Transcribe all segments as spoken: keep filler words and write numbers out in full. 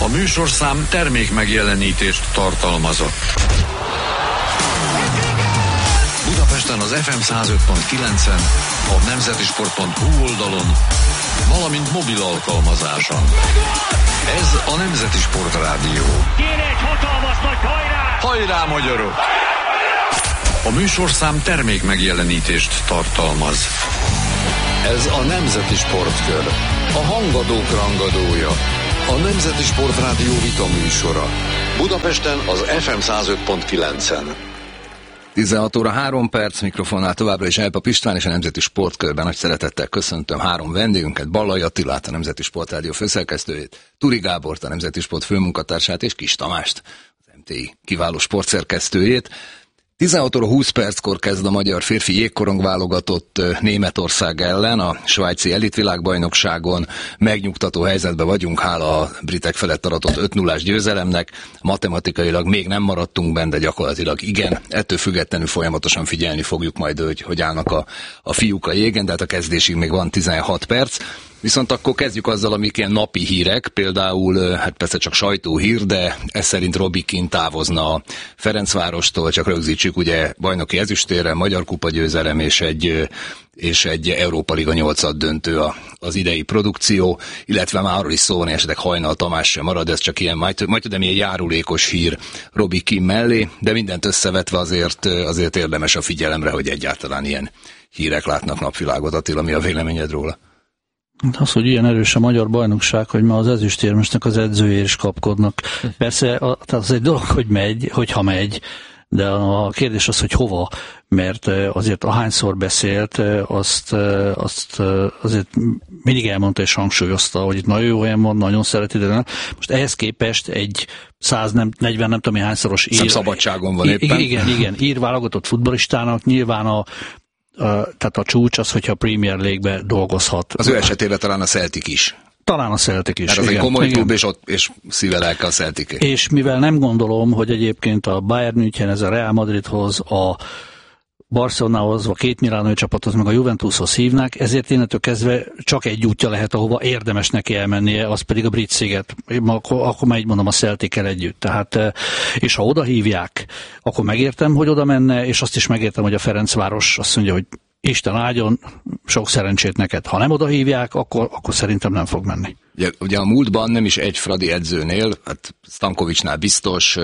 A műsorszám termék megjelenítést tartalmazott. Budapesten az ef em száz öt pont kilencen, a nemzetisport pont hu oldalon, valamint mobil alkalmazáson. Ez a Nemzeti Sport Rádió. Kéne egy hatalmas nagy hajrá! Hajrá, magyarok! A műsorszám termék megjelenítést tartalmaz. Ez a Nemzeti Sportkör. A hangadók rangadója. A Nemzeti Sport Rádió vita műsora. Budapesten az ef em száz öt pont kilencen. tizenhat óra három perc, mikrofonnál továbbra is Elpap István, és a Nemzeti Sportkörben nagy szeretettel köszöntöm három vendégünket, Ballai Attilát, a Nemzeti Sportrádió főszerkesztőjét, Turi Gábort, a Nemzeti Sport főmunkatársát, és Kis Tamást, az em té i kiváló sportszerkesztőjét. tizenhat óra húsz perckor kezd a magyar férfi jégkorong válogatott Németország ellen a svájci elitvilágbajnokságon. Megnyugtató helyzetben vagyunk, hála a britek felett aratott öt nullás győzelemnek. Matematikailag még nem maradtunk benne, de gyakorlatilag igen. Ettől függetlenül folyamatosan figyelni fogjuk majd, hogy hogy állnak a, a fiúk a jégen, de hát a kezdésig még van tizenhat perc. Viszont akkor kezdjük azzal, amik ilyen napi hírek, például, hát persze csak sajtóhír, de ez szerint Robbie Keane távozna a Ferencvárostól, csak rögzítsük, ugye bajnoki ezüstérrel, magyar kupa győzelem és egy, és egy Európa Liga nyolcad döntő az idei produkció, illetve már arról is szó van, esetleg Hajnal Tamás sem marad, ez csak ilyen, majd, majd tudom, ilyen járulékos hír Robbie Keane mellé, de mindent összevetve azért, azért érdemes a figyelemre, hogy egyáltalán ilyen hírek látnak napvilágot. Attila, mi a véleményed róla? Az, hogy ilyen erős a magyar bajnokság, hogy ma az ezüstérmesnek az edzőjér is kapkodnak. Persze az egy dolog, hogy megy, hogyha megy, de a kérdés az, hogy hova, mert azért ahányszor beszélt, azt, azt azért mindig elmondta és hangsúlyozta, hogy itt nagyon jó helyen van, nagyon szereti, de nem. Most ehhez képest egy száznegyven nem tudom hányszoros ír... szabadságon van éppen. Igen, igen, ír válogatott futballistának nyilván a Uh, tehát a csúcs az, hogyha a Premier League-be dolgozhat. Az ő esetében talán a Celtic is. Talán a Celtic is. Mert az igen, egy komoly igen. klub, és, ott, és szíve-lelke a Celtic. És mivel nem gondolom, hogy egyébként a Bayern München, ez a Real Madridhoz, a Barcelonához, a két milánói csapathoz, meg a Juventushoz hívnák, ezért innentől kezdve csak egy útja lehet, ahova érdemes neki elmennie, az pedig a brit sziget. Akkor, akkor már így mondom, a Celtic-kel együtt. Tehát, és ha oda hívják, akkor megértem, hogy oda menne, és azt is megértem, hogy a Ferencváros azt mondja, hogy Isten áldjon, sok szerencsét neked. Ha nem oda hívják, akkor, akkor szerintem nem fog menni. Ugye, ugye a múltban nem is egy Fradi edzőnél, hát Stankovicsnál biztos,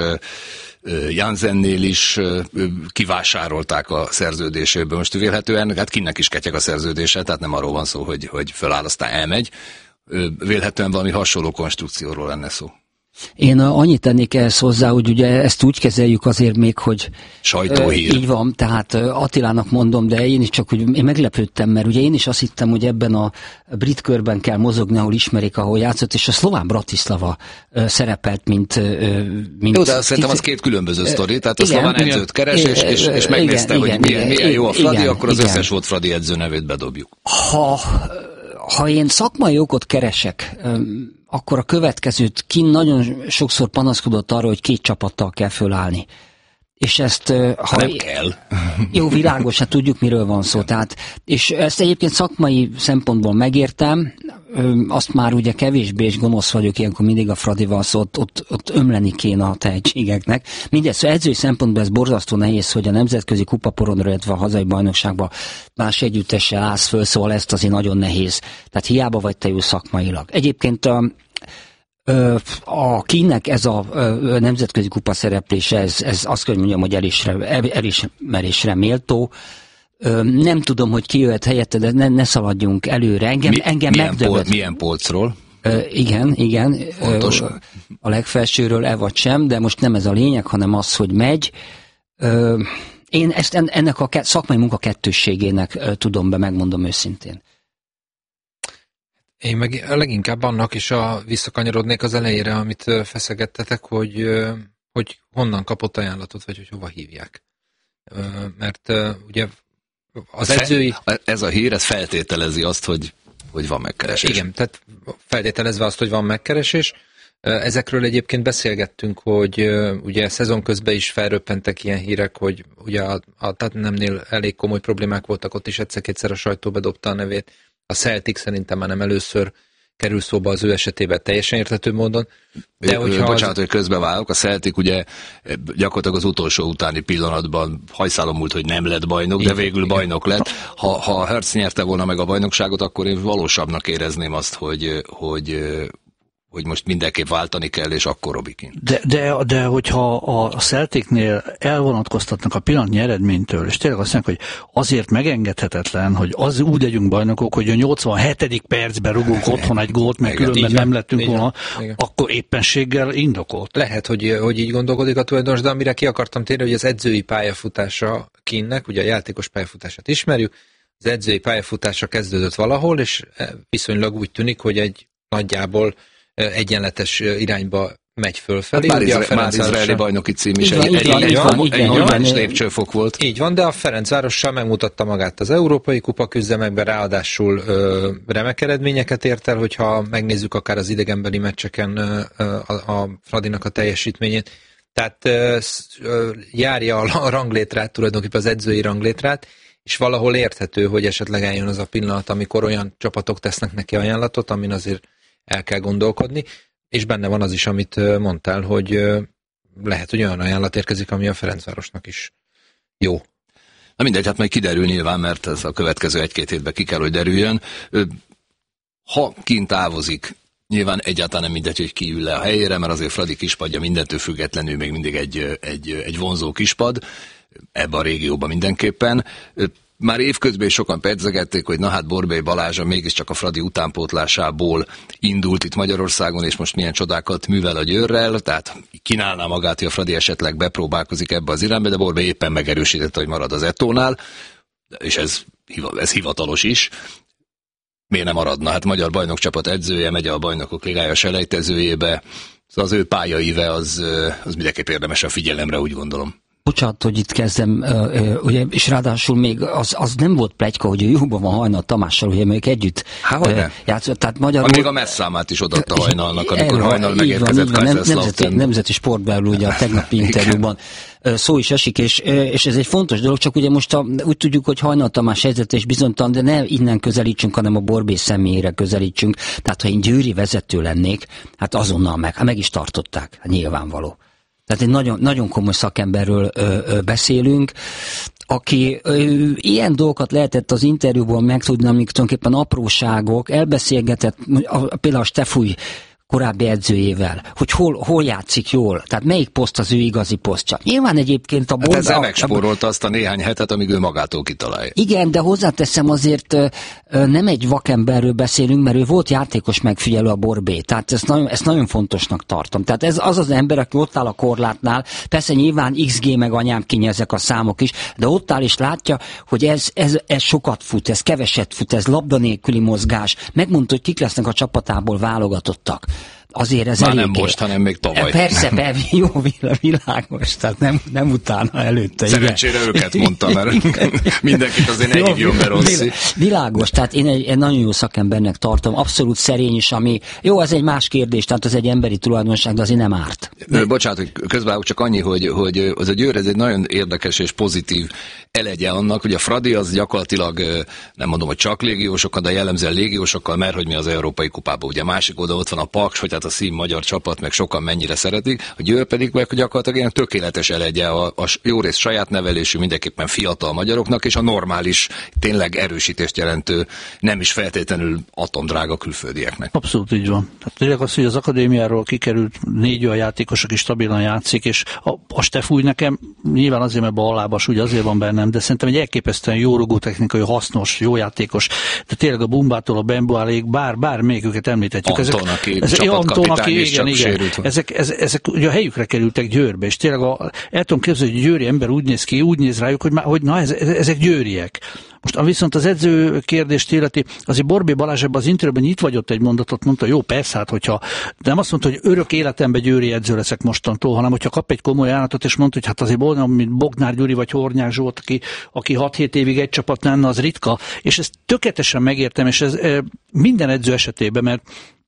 Jansennél is kivásárolták a szerződéséből. Most vélhetően, hát Kinnek is ketyeg a szerződése, tehát nem arról van szó, hogy, hogy föláll, aztán elmegy. Vélhetően valami hasonló konstrukcióról lenne szó. Én annyit tennék ehhez hozzá, hogy ugye ezt úgy kezeljük azért még, hogy sajtóhír. Így van, tehát Attilának mondom, de én is csak, hogy én meglepődtem, mert ugye én is azt hittem, hogy ebben a brit körben kell mozogni, ahol ismerik, ahol játszott, és a Szlován Bratislava szerepelt, mint... mint Jó, de szerintem az két különböző sztori, tehát a igen, szlován edzőt keres, és, és, és megnézte, igen, hogy igen, milyen, milyen jó a Fradi, igen, akkor az igen. összes volt Fradi edző nevét bedobjuk. Ha, ha én szakmai okot keresek, akkor a következőt, Keane nagyon sokszor panaszkodott arra, hogy két csapattal kell fölállni. És ezt... Ha nem kell. Jó, világos, hát tudjuk, miről van szó. Tehát, és ezt egyébként szakmai szempontból megértem, azt már ugye kevésbé és gonosz vagyok, ilyenkor mindig a Fradival, szó, ott, ott, ott ömleni kéne a tehetségeknek. Mindez, szóval edzői szempontból ez borzasztó nehéz, hogy a nemzetközi kupaporonra, illetve a hazai bajnokságban más együttessel állsz föl, szóval ezt azért nagyon nehéz. Tehát hiába vagy te jó szakmailag. Egyébként a A Keane-nek ez a nemzetközi kupa szereplése, ez, ez azt kell, hogy mondjam, hogy elisre, elismerésre méltó. Nem tudom, hogy ki jöhet helyette, de ne, ne szaladjunk előre. Engem, Mi, engem milyen, megdöbbent. pol, milyen polcról? Igen, igen. Pontos. A legfelsőről e vagy sem, de most nem ez a lényeg, hanem az, hogy megy. Én ezt ennek a szakmai munka kettősségének tudom be, megmondom őszintén. Én meg leginkább annak is a, visszakanyarodnék az elejére, amit feszegettetek, hogy, hogy honnan kapott ajánlatot, vagy hogy hova hívják. Mert ugye az edzői... Ez a hír, ez feltételezi azt, hogy, hogy van megkeresés. Igen, tehát feltételezve azt, hogy van megkeresés. Ezekről egyébként beszélgettünk, hogy ugye szezon közben is felröppentek ilyen hírek, hogy ugye a, a Tottenhamnél elég komoly problémák voltak, ott is egyszer-kétszer a sajtó bedobta a nevét. A Celtic szerintem már nem először kerül szóba az ő esetében teljesen érthető módon. De hogyha bocsánat, az... hogy közbevállok, a Celtic ugye gyakorlatilag az utolsó utáni pillanatban hajszálon múlt, hogy nem lett bajnok, de végül bajnok lett. Ha, ha a Hertz nyerte volna meg a bajnokságot, akkor én valósabbnak érezném azt, hogy, hogy hogy most mindenképp váltani kell, és akkor Robikin. De, de, de hogyha a Celticnél elvonatkoztatnak a pillanatnyi eredménytől, és tényleg azt mondják, hogy azért megengedhetetlen, hogy az úgy legyünk bajnokok, hogy a nyolcvanhetedik percben rugunk otthon egy gólt, mert igen, különben nem lettünk volna, akkor éppenséggel indokolt. Lehet, hogy, hogy így gondolkodik a tulajdonos, de amire ki akartam térni, hogy az edzői pályafutása Keane-nek, ugye a játékos pályafutását ismerjük, az edzői pályafutása kezdődött valahol, és viszonylag úgy tűnik, hogy egy nagyjából egyenletes irányba megy fölfelé. Hát már, izra, már izraeli bajnoki cím is egy, egy, egy, egy, egy normális lépcsőfok volt. Így van, de a Ferencvárossal megmutatta magát az európai kupa küzdelmekben, ráadásul ö, remek eredményeket ért el, hogyha megnézzük akár az idegenbeli meccseken ö, a, a Fradinak a teljesítményét. Tehát ö, ö, járja a ranglétrát, tulajdonképpen az edzői ranglétrát, és valahol érthető, hogy esetleg eljön az a pillanat, amikor olyan csapatok tesznek neki ajánlatot, amin azért el kell gondolkodni, és benne van az is, amit mondtál, hogy lehet, hogy olyan ajánlat érkezik, ami a Ferencvárosnak is jó. Na mindegy, hát majd kiderül nyilván, mert ez a következő egy-két hétben ki kell, hogy derüljön. Ha kint távozik, nyilván egyáltalán nem mindegy, hogy ki ül le a helyére, mert azért Fradi kispadja mindentől függetlenül még mindig egy, egy, egy vonzó kispad, ebben a régióban mindenképpen. Már évközben is sokan pedzegették, hogy na hát Borbély Balázsa mégiscsak a Fradi utánpótlásából indult itt Magyarországon, és most milyen csodákat művel a Győrrel, tehát kínálná magát, hogy a Fradi esetleg bepróbálkozik ebbe az irányba, de Borbély éppen megerősítette, hogy marad az Ettónál, és ez, ez hivatalos is. Miért nem maradna? Hát magyar bajnokcsapat edzője, megy a Bajnokok Ligája selejtezőjébe, szóval az ő pályaíve az, az mindenképp érdemes a figyelemre, úgy gondolom. Bocsánat, hogy itt kezdem, ugye, és ráadásul még az, az nem volt pletyka, hogy ő jóban van Hajnal Tamással, ugye még együtt játszott. Tehát magyarul... Még a messzámát is odaadta Hajnalnak, amikor Hajnal megérkezett Kaiserslautern. Nemzeti Sportbelül ugye a tegnapi interjúban szó is esik, és, és ez egy fontos dolog, csak ugye most a, úgy tudjuk, hogy Hajnal Tamás helyzete is bizonytalan, de ne innen közelítsünk, hanem a Borbély személyére közelítsünk. Tehát ha én győri vezető lennék, hát azonnal meg, hát meg is tartották, hát nyilvánvaló. Tehát egy nagyon, nagyon komoly szakemberről ö, ö, beszélünk, aki ö, ilyen dolgokat lehetett az interjúból megtudni, amik tulajdonképpen apróságok, elbeszélgetett a, például a Stefúj korábbi edzőjével, hogy hol, hol játszik jól, tehát melyik poszt az ő igazi posztja. Nyilván egyébként a Borda... Hát ezzel megspórolta azt a néhány hetet, amíg ő magától kitalálja. Igen, de hozzáteszem azért nem egy vakemberről beszélünk, mert ő volt játékos megfigyelő a Borbé, tehát ezt nagyon, ezt nagyon fontosnak tartom. Tehát ez az az ember, aki ott áll a korlátnál, persze nyilván iksz gé meg anyám kinyi ezek a számok is, de ott áll és látja, hogy ez, ez, ez sokat fut, ez keveset fut, ez labda nélküli mozgás. Megmondta, hogy kik lesznek a csapatából válogatottak. Azért ez már elég. Nem most, hanem még tavaly. Persze, persze, jó, világos, tehát nem, nem utána, előtte. Szerencsére igen. Őket mondta, mert mindenkit azért ne hívjon be Rossi. Világos, tehát én egy, egy nagyon jó szakembernek tartom, abszolút szerény is, ami, jó, ez egy más kérdés, tehát az egy emberi tulajdonság, de azért nem árt. De, bocsánat, hogy közben csak annyi, hogy, hogy az a Győr, ez egy nagyon érdekes és pozitív elegye annak, hogy a Fradi az gyakorlatilag, nem mondom, hogy csak légiósokkal, de jellemzően légiósokkal, mert hogy mi az Európai Kupában, ugye másik oda ott van a Paks, hogy hát a szín magyar csapat, meg sokan mennyire szeretik, a Győr pedig meg gyakorlatilag ilyen tökéletes elegye a, a jó rész saját nevelésű, mindenképpen fiatal magyaroknak, és a normális, tényleg erősítést jelentő, nem is feltétlenül atomdrága külföldieknek. Abszolút így van. Tehát tényleg az, hogy az akadémiáról kikerült négy olyan játékos, aki stabilan játszik, és a, a Stefúj nekem nyilván azért, mert ballábas, úgy azért van bennem, de szerintem egy elképesztően jó rugótechnikai, hasznos, jó játékos, de tényleg a Bumbától a Bembuálék, bár, bár még őket említhetjük. Anton, aki ezek, Anton, aki, igen, igen. Ezek, ezek, ezek ugye a helyükre kerültek Győrbe, és tényleg a, el tudom képzelni, hogy győri ember úgy néz ki, úgy néz rájuk, hogy, már, hogy na, ez, ezek győriek. Most viszont az edző kérdést illeti, azért Borbély Balázs ebben az interjúban nyit vagyott egy mondatot, mondta, jó, persze, hát, hogyha nem azt mondta, hogy örök életemben győri edző leszek mostantól, hanem hogyha kap egy komoly ajánlatot, és mondta, hogy hát azért bolna, mint Bognár Gyuri vagy Hornyák Zsolt, aki, aki hat-hét évig egy csapat lenne, az ritka, és ezt tökéletesen megértem, és ez minden edző esetében, mert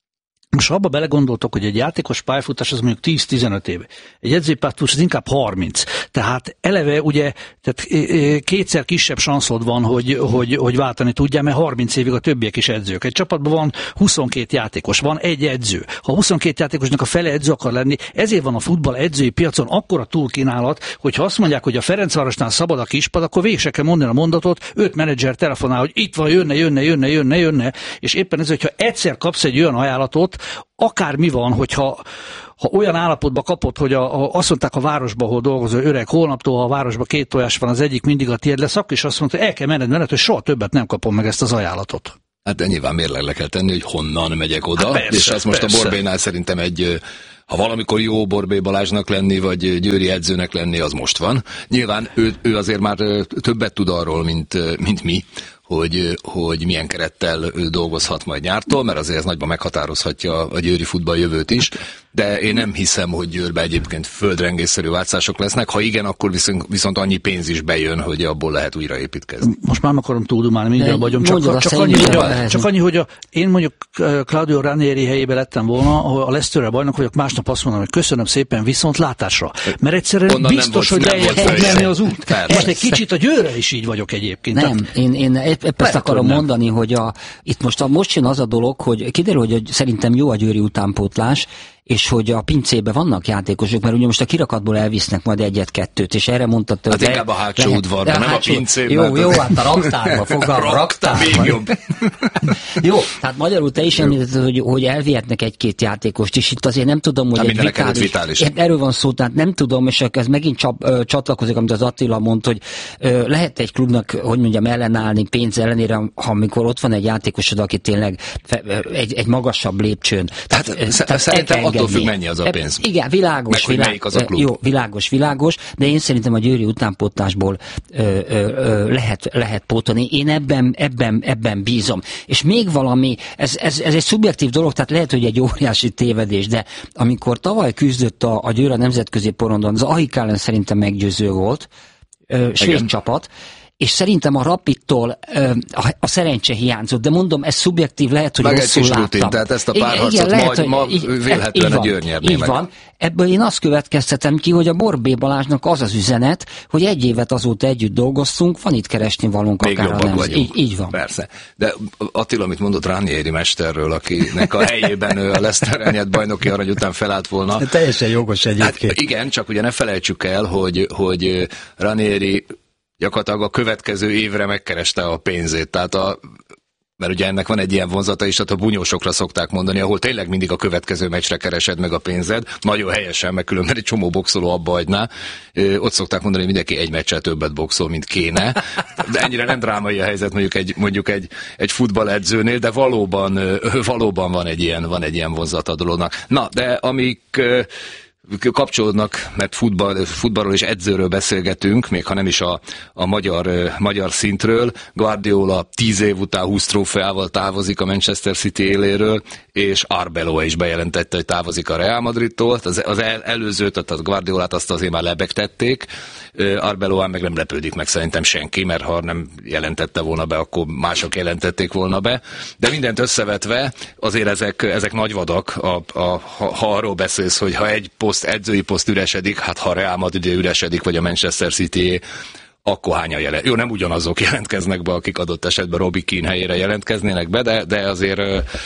Most ha abba belegondoltok, hogy egy játékos pályafutás az mondjuk tíz-tizenöt év, egy edzőpályafutás az inkább harminc. Tehát eleve ugye tehát kétszer kisebb sanszod van, hogy, hogy, hogy váltani tudjál, mert harminc évig a többiek is edzők. Egy csapatban van huszonkét játékos, van egy edző. Ha huszonkét játékosnak a fele edző akar lenni, ezért van a futball edzői piacon akkora túlkínálat, hogy ha azt mondják, hogy a Ferencvárosnál szabad a kispad, akkor végig se kell mondani a mondatot, öt menedzser telefonál, hogy itt van, jönne, jönne, jönne, jönne, jönne, és éppen ez, hogyha egyszer kapsz egy olyan ajánlatot, akármi van, hogyha ha olyan állapotba kapod, hogy a, a, azt mondták a városban, ahol dolgozó öreg, holnaptól, ha a városban két tojás van, az egyik mindig a tiéd lesz, akkor is azt mondta, hogy el kell menned menet, hogy soha többet nem kapom meg ezt az ajánlatot. Hát de nyilván mérlegre kell tenni, hogy honnan megyek oda, hát persze, és az most persze. A Borbénál szerintem egy, ha valamikor jó Borbé Balázsnak lenni, vagy Győri edzőnek lenni, az most van. Nyilván ő, ő azért már többet tud arról, mint, mint mi, hogy, hogy milyen kerettel dolgozhat majd nyártól, mert azért ez nagyban meghatározhatja a győri futball jövőt is, de én nem hiszem, hogy Győrbe egyébként földrengésszerű változások lesznek, ha igen, akkor viszont, viszont annyi pénz is bejön, hogy abból lehet újra építkezni. Most már nem akarom túldumálni, mindjárt vagyom, csak, csak, annyi, hogy a, csak annyi, hogy a, én mondjuk Claudio Ranieri helyébe lettem volna, ahol a Leicesterrel bajnok vagyok, másnap azt mondom, hogy köszönöm szépen, viszont látásra. Mert egyszerűen onnan biztos, volt, hogy lejjebb fog menni az út. Persze. Most egy kicsit a Győrrel is így vagyok egyébként. Nem, Tehát, én, én épp ezt akarom nem. mondani, hogy a, itt most, a, most jön az a dolog, hogy kiderül, hogy szerintem jó a győri utánpótlás, és hogy a pincébe vannak játékosok, mert ugye most a kirakatból elvisznek majd egyet-kettőt, és erre mondtad, hogy... Hát inkább a hátsó lehet, udvarban, nem hátsó, a pincében. Jó, jó, hát a raktárba, fogalma, a raktárba. Még jobb. Jó, hát magyarul te is említetted, hogy, hogy elvihetnek egy-két játékost, és itt azért nem tudom, hogy hát egy vitális, vitális. Erről van szó, tehát nem tudom, és ez megint csap, ö, csatlakozik, amit az Attila mondta, hogy ö, lehet egy klubnak, hogy mondjam, ellenállni pénz ellenére, ha amikor ott van egy játékosod, aki tényleg fe, egy, egy magasabb lépcsőn. Tehát, tehát, tehát szerintem attól függ, mennyi az a pénz. E, igen, világos, meg, világ, az a klub. Jó, világos, világos, de én szerintem a győri utánpótlásból ö, ö, ö, lehet, lehet pótolni. Én ebben, ebben, ebben bízom. És még valami, ez, ez, ez egy szubjektív dolog, tehát lehet, hogy egy óriási tévedés, de amikor tavaly küzdött a, a Győr a nemzetközi porondon, az Ahik ellen szerintem meggyőző volt, ö, svéd csapat, és szerintem a Rapidtól ö, a, a szerencse hiányzott, de mondom, ez szubjektív, lehet, hogy meg rosszul láttam. Rutin, tehát ezt a párharcot igen, lehet, majd ma így, vélhetően így a Győr nyerné így meg. Van. Ebből én azt következtetem ki, hogy a Borbé Balázsnak az az üzenet, hogy egy évet azóta együtt dolgoztunk, van itt keresni valónk még akár a nem. Vagyunk. Így, így van. Persze. De Attila, amit mondott Ranieri mesterről, akinek a helyében ő a Leicester nyert bajnoki arany után felállt volna. De teljesen jogos egyébként. Hát igen, csak ugye ne felejtsük el, hogy, hogy Ranieri gyakorlatilag a következő évre megkereste a pénzét. Tehát a mert ugye ennek van egy ilyen vonzata is, tehát a bunyósokra szokták mondani, ahol tényleg mindig a következő meccsre keresed meg a pénzed, nagyon helyesen, meg különben egy csomó boxoló abba hagyná. Ott szokták mondani, hogy mindenki egy meccsel többet boxol, mint kéne. De ennyire nem drámai a helyzet mondjuk egy, mondjuk egy, egy futballedzőnél, de valóban, valóban van egy ilyen, van egy ilyen vonzata a dolognak. Na, de amik kapcsolódnak, mert futball, futballról és edzőről beszélgetünk, még ha nem is a, a magyar, magyar szintről. Guardiola tíz év után húsz trófeával távozik a Manchester City éléről, és Arbeloa is bejelentette, hogy távozik a Real Madridtól. Az, az el, előző, tehát a Guardiolát azt azért már lebegtették. Arbeloán meg nem lepődik meg szerintem senki, mert ha nem jelentette volna be, akkor mások jelentették volna be. De mindent összevetve, azért ezek, ezek nagy vadak, a, a, ha, ha arról beszélsz, hogy ha egy poszt, edzői poszt üresedik, hát ha Real Madrid üresedik, vagy a Manchester City, akkor hányan jelent. Jó, nem ugyanazok jelentkeznek be, akik adott esetben Robbie Keane helyére jelentkeznének be, de, de azért,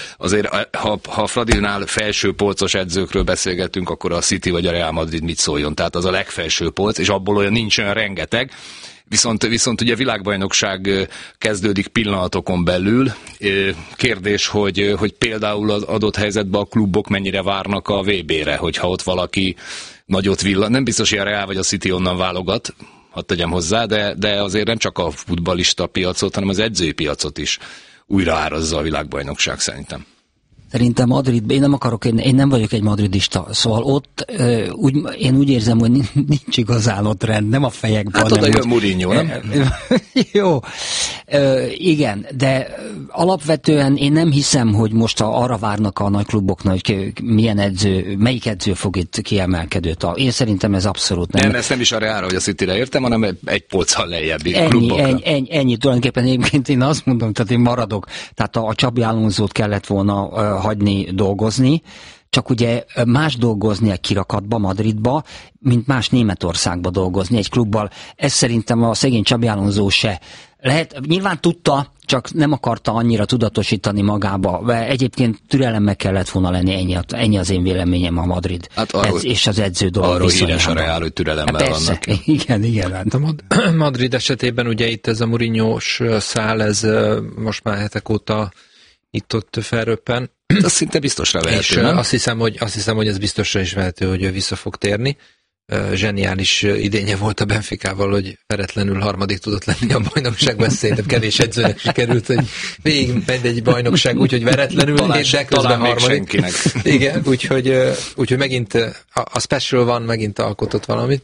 azért ha, ha a Fradinál felső polcos edzőkről beszélgetünk, akkor a City vagy a Real Madrid mit szóljon. Tehát az a legfelső polc, és abból olyan nincs olyan rengeteg. Viszont, viszont ugye világbajnokság kezdődik pillanatokon belül. Kérdés, hogy, hogy például az adott helyzetben a klubok mennyire várnak a vé bére, hogyha ott valaki nagyot villan. Nem biztos, hogy a Real vagy a City onnan válogat, hadd tegyem hozzá, de, de azért nem csak a futballista piacot, hanem az edzői piacot is újraárazza a világbajnokság szerintem. Szerintem Madrid, én nem akarok, én, én nem vagyok egy madridista, szóval ott ö, úgy, én úgy érzem, hogy nincs igazán ott rend, nem a fejekben. Hát oda jön Mourinho, nem? Jó, Ö, igen, de alapvetően én nem hiszem, hogy most a, arra várnak a nagy kluboknak, hogy milyen edző, melyik edző fog itt kiemelkedőt. Én szerintem ez abszolút nem. Nem, ezt nem is a Reálra, hogy a Cityre értem, hanem egy polccal lejjebbi ennyi, klubokra. Ennyi, ennyi, ennyi, tulajdonképpen egyébként én azt mondom, tehát én maradok. Tehát a, a Csabi Alonzót kellett volna uh, hagyni dolgozni, csak ugye más dolgozni egy kirakatba, Madridba, mint más Németországba dolgozni egy klubbal. Ez szerintem a szegény Csabi Alonso se. Lehet, nyilván tudta, csak nem akarta annyira tudatosítani magába. Egyébként türelemmel kellett volna lenni, ennyi, ennyi az én véleményem a Madrid. Hát arról, ez, és az edző dolog. Arról híres a Reál, hogy türelemmel hát persze, vannak. Igen, igen. Hát. A Madrid esetében ugye itt ez a Mourinho-s szál, ez most már hetek óta itt-ott felröppen. Az szinte biztosra vehető, és nem? Azt hiszem, hogy, azt hiszem, hogy ez biztosra is vehető, hogy ő vissza fog térni. Zseniális idénye volt a Benficával, hogy veretlenül harmadik tudott lenni a bajnokságban. Szerintem kevés edzőnek sikerült, hogy végig megy egy bajnokság úgy, hogy veretlenül, talán, de közben harmadik. Senkinek. Igen, úgyhogy, úgyhogy megint a, a special van, megint alkotott valamit.